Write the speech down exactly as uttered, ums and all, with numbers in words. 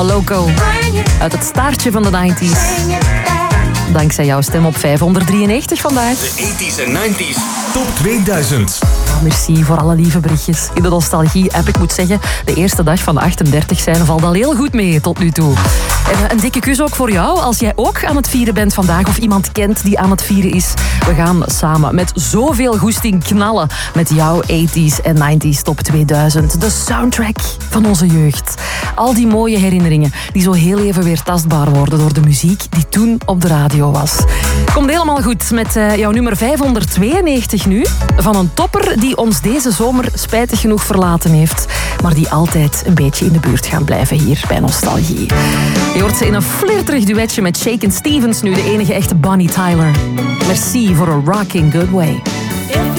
Loco. Uit het staartje van de negentig. Dankzij jouw stem op vijfhonderddrieënnegentig vandaag. De tachtiger en negentiger Top tweeduizend. Merci voor alle lieve berichtjes. In de nostalgie-app, ik moet zeggen, de eerste dag van de achtendertig zijn valt al heel goed mee tot nu toe. En een dikke kus ook voor jou als jij ook aan het vieren bent vandaag of iemand kent die aan het vieren is. We gaan samen met zoveel goesting knallen met jouw tachtiger en negentiger Top tweeduizend. De soundtrack van onze jeugd. Al die mooie herinneringen die zo heel even weer tastbaar worden door de muziek die toen op de radio was. Komt helemaal goed met uh, jouw nummer vijfhonderdtweeënnegentig nu. Van een topper die ons deze zomer spijtig genoeg verlaten heeft. Maar die altijd een beetje in de buurt gaan blijven hier bij Nostalgie. Je hoort ze in een flirterig duetje met Shakin' Stevens nu, de enige echte Bonnie Tyler. Merci voor a rocking good way.